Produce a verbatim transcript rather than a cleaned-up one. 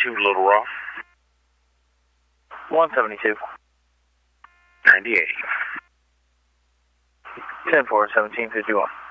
to Little Rock. one seventy-two. ninety-eight. ten four, seventeen fifty-one.